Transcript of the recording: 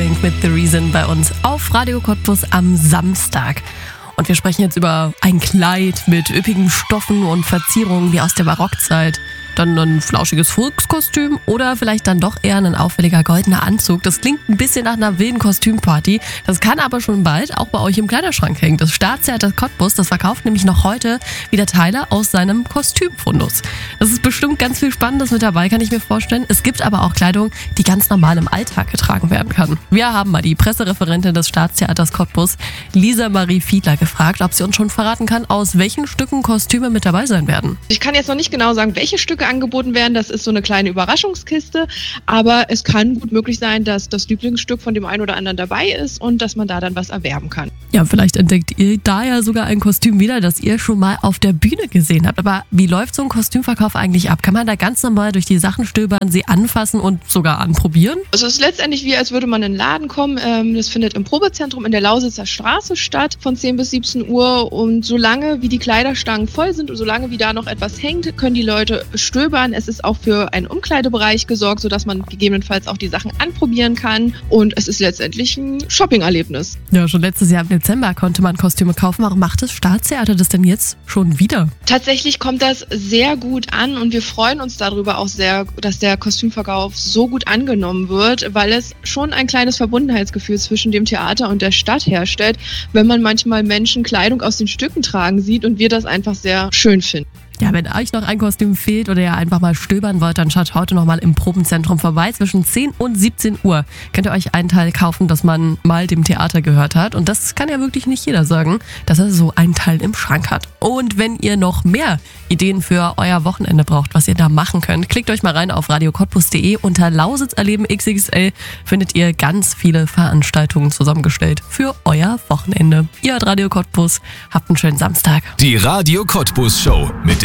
Frank mit The Reason bei uns auf Radio Cottbus am Samstag. Und wir sprechen jetzt über ein Kleid mit üppigen Stoffen und Verzierungen wie aus der Barockzeit. Dann ein flauschiges Volkskostüm oder vielleicht dann doch eher ein auffälliger goldener Anzug. Das klingt ein bisschen nach einer wilden Kostümparty. Das kann aber schon bald auch bei euch im Kleiderschrank hängen. Das Staatstheater Cottbus, das verkauft nämlich noch heute wieder Teile aus seinem Kostümfundus. Das ist bestimmt ganz viel Spannendes mit dabei, kann ich mir vorstellen. Es gibt aber auch Kleidung, die ganz normal im Alltag getragen werden kann. Wir haben mal die Pressereferentin des Staatstheaters Cottbus, Lisa Marie Fiedler, gefragt, ob sie uns schon verraten kann, aus welchen Stücken Kostüme mit dabei sein werden. Ich kann jetzt noch nicht genau sagen, welche Stücke angeboten werden. Das ist so eine kleine Überraschungskiste. Aber es kann gut möglich sein, dass das Lieblingsstück von dem einen oder anderen dabei ist und dass man da dann was erwerben kann. Ja, vielleicht entdeckt ihr da ja sogar ein Kostüm wieder, das ihr schon mal auf der Bühne gesehen habt. Aber wie läuft so ein Kostümverkauf eigentlich ab? Kann man da ganz normal durch die Sachen stöbern, sie anfassen und sogar anprobieren? Also es ist letztendlich wie, als würde man in den Laden kommen. Das findet im Probezentrum in der Lausitzer Straße statt, von 10 bis 17 Uhr. Und solange wie die Kleiderstangen voll sind und solange wie da noch etwas hängt, können die Leute stöbern. Es ist auch für einen Umkleidebereich gesorgt, sodass man gegebenenfalls auch die Sachen anprobieren kann. Und es ist letztendlich ein Shopping-Erlebnis. Ja, schon letztes Jahr im Dezember konnte man Kostüme kaufen. Warum macht das Staatstheater das denn jetzt schon wieder? Tatsächlich kommt das sehr gut an und wir freuen uns darüber auch sehr, dass der Kostümverkauf so gut angenommen wird, weil es schon ein kleines Verbundenheitsgefühl zwischen dem Theater und der Stadt herstellt, wenn man manchmal Menschen Kleidung aus den Stücken tragen sieht und wir das einfach sehr schön finden. Ja, wenn euch noch ein Kostüm fehlt oder ihr einfach mal stöbern wollt, dann schaut heute noch mal im Probenzentrum vorbei. Zwischen 10 und 17 Uhr könnt ihr euch einen Teil kaufen, das man mal dem Theater gehört hat. Und das kann ja wirklich nicht jeder sagen, dass er so einen Teil im Schrank hat. Und wenn ihr noch mehr Ideen für euer Wochenende braucht, was ihr da machen könnt, klickt euch mal rein auf radiocottbus.de. Unter Lausitz erleben XXL findet ihr ganz viele Veranstaltungen zusammengestellt für euer Wochenende. Ihr hört Radio Cottbus, habt einen schönen Samstag. Die Radio Cottbus Show mit